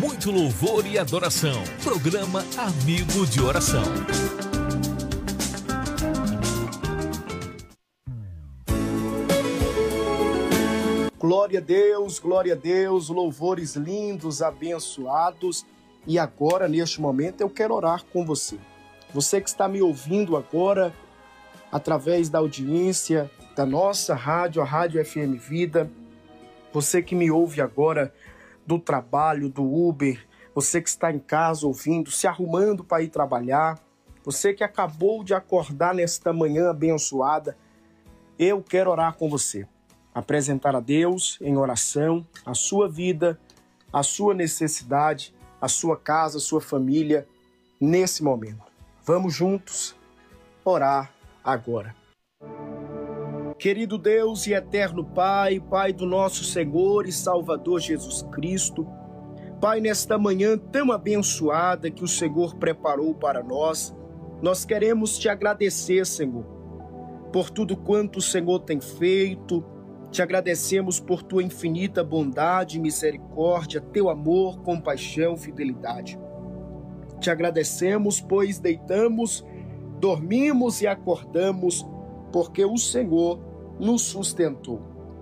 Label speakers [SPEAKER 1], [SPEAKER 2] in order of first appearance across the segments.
[SPEAKER 1] muito louvor e adoração. Programa Amigo de Oração.
[SPEAKER 2] Glória a Deus, louvores lindos, abençoados. E agora, neste momento, eu quero orar com você. Você que está me ouvindo agora, através da audiência da nossa rádio, a Rádio FM Vida. Você que me ouve agora do trabalho, do Uber. Você que está em casa ouvindo, se arrumando para ir trabalhar. Você que acabou de acordar nesta manhã abençoada. Eu quero orar com você. Apresentar a Deus em oração a sua vida, a sua necessidade, a sua casa, a sua família, nesse momento. Vamos juntos orar agora. Querido Deus e eterno Pai, Pai do nosso Senhor e Salvador Jesus Cristo, Pai, nesta manhã tão abençoada que o Senhor preparou para nós, nós queremos te agradecer, Senhor, por tudo quanto o Senhor tem feito. Te agradecemos por tua infinita bondade e misericórdia, teu amor, compaixão, fidelidade. Te agradecemos, pois deitamos, dormimos e acordamos, porque o Senhor nos sustentou.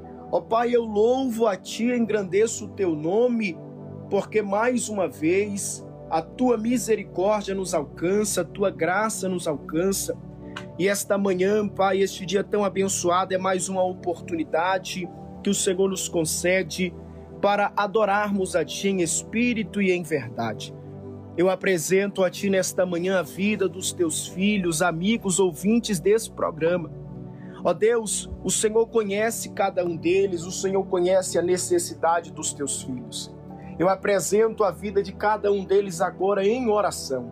[SPEAKER 2] Ó Pai, eu louvo a Ti, engrandeço o Teu nome, porque mais uma vez a Tua misericórdia nos alcança, a Tua graça nos alcança. E esta manhã, Pai, este dia tão abençoado é mais uma oportunidade que o Senhor nos concede para adorarmos a Ti em espírito e em verdade. Eu apresento a Ti nesta manhã a vida dos Teus filhos, amigos, ouvintes desse programa. Ó Deus, o Senhor conhece cada um deles, o Senhor conhece a necessidade dos Teus filhos. Eu apresento a vida de cada um deles agora em oração.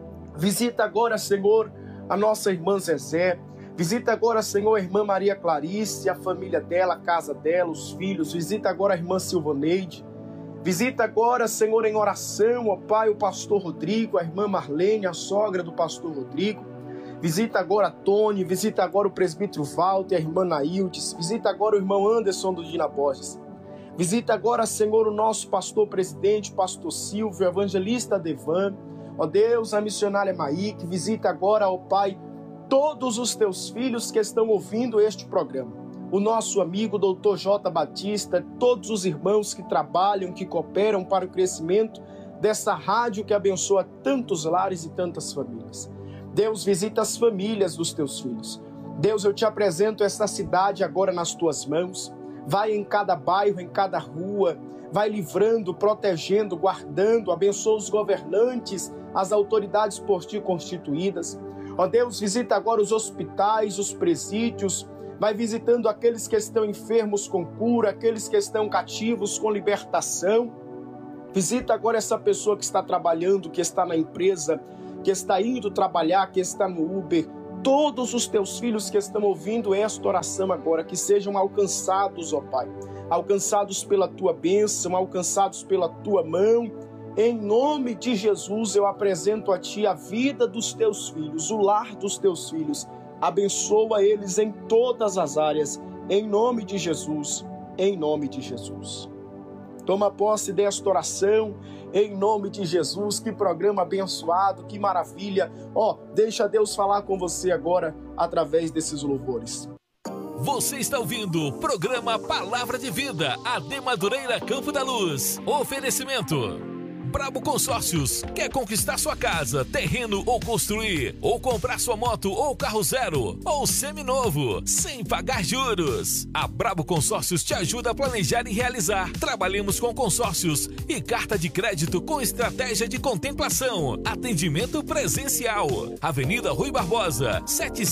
[SPEAKER 2] Visita agora, Senhor, a nossa irmã Zezé. Visita agora, Senhor, a irmã Maria Clarice, a família dela, a casa dela, os filhos. Visita agora a irmã Silvaneide. Visita agora, Senhor, em oração, ó Pai, o pastor Rodrigo, a irmã Marlene, a sogra do pastor Rodrigo. Visita agora a Tony, visita agora o presbítero Walter, a irmã Naildes. Visita agora o irmão Anderson do Dina Borges. Visita agora, Senhor, o nosso pastor presidente, pastor Silvio, o evangelista Devan. Ó Deus, a missionária Maíque, visita agora, ó Pai, todos os teus filhos que estão ouvindo este programa. O nosso amigo Dr. J. Batista, todos os irmãos que trabalham, que cooperam para o crescimento dessa rádio que abençoa tantos lares e tantas famílias. Deus, visita as famílias dos teus filhos. Deus, eu te apresento essa cidade agora nas tuas mãos. Vai em cada bairro, em cada rua, vai livrando, protegendo, guardando, abençoa os governantes, as autoridades por ti constituídas. Ó Deus, visita agora os hospitais, os presídios, vai visitando aqueles que estão enfermos com cura, aqueles que estão cativos com libertação. Visita agora essa pessoa que está trabalhando, que está na empresa, que está indo trabalhar, que está no Uber. Todos os teus filhos que estão ouvindo esta oração agora, que sejam alcançados, ó Pai, alcançados pela tua bênção, alcançados pela tua mão. Em nome de Jesus, eu apresento a Ti a vida dos Teus filhos, o lar dos Teus filhos. Abençoa eles em todas as áreas, em nome de Jesus, em nome de Jesus. Toma posse desta oração, em nome de Jesus. Que programa abençoado, que maravilha. Deixa Deus falar com você agora, através desses louvores.
[SPEAKER 1] Você está ouvindo o programa Palavra de Vida, AD Madureira Campo da Luz. Oferecimento Brabo Consórcios. Quer conquistar sua casa, terreno ou construir? Ou comprar sua moto ou carro zero? Ou seminovo, sem pagar juros? A Brabo Consórcios te ajuda a planejar e realizar. Trabalhamos com consórcios e carta de crédito com estratégia de contemplação. Atendimento presencial. Avenida Rui Barbosa,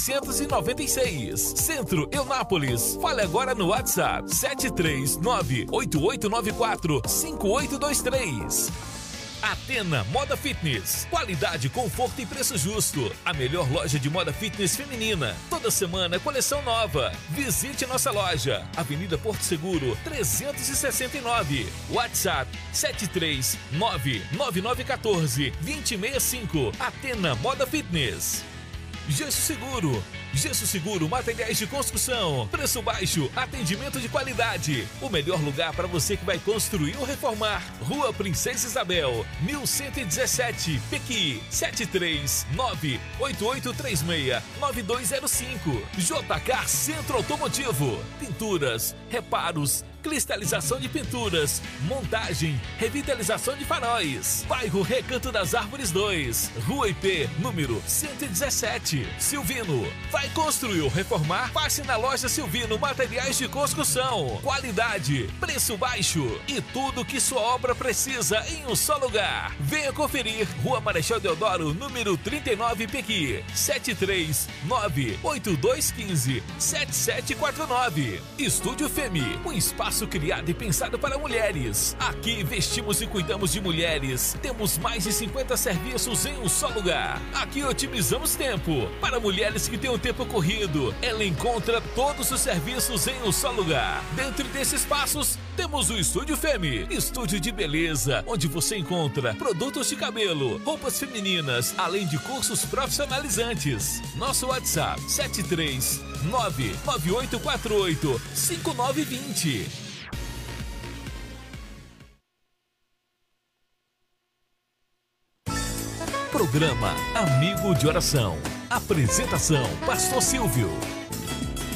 [SPEAKER 1] 796. Centro, Eunápolis. Fale agora no WhatsApp 739-8894-5823. Atena Moda Fitness. Qualidade, conforto e preço justo. A melhor loja de moda fitness feminina. Toda semana, coleção nova. Visite nossa loja. Avenida Porto Seguro, 369. WhatsApp 739-9914-2065. Atena Moda Fitness. Gesso Seguro. Gesso Seguro, materiais de construção, preço baixo, atendimento de qualidade. O melhor lugar para você que vai construir ou reformar. Rua Princesa Isabel, 1117, Pequi, 739-8836-9205. JK Centro Automotivo. Pinturas, reparos, cristalização de pinturas, montagem, revitalização de faróis. Bairro Recanto das Árvores 2, Rua IP, número 117. Silvino, vai construir ou reformar? Passe na loja Silvino Materiais de Construção. Qualidade, preço baixo e tudo que sua obra precisa em um só lugar. Venha conferir. Rua Marechal Deodoro, número 39, Pequi, 739-8215-7749. Estúdio Femi, um espaço criado e pensado para mulheres. Aqui vestimos e cuidamos de mulheres. Temos mais de 50 serviços em um só lugar. Aqui otimizamos tempo. Para mulheres que têm um tempo corrido, ela encontra todos os serviços em um só lugar. Dentro desses espaços, temos o Estúdio Femi, estúdio de beleza, onde você encontra produtos de cabelo, roupas femininas, além de cursos profissionalizantes. Nosso WhatsApp, 739-9848-5920. Programa Amigo de Oração. Apresentação: Pastor Silvio.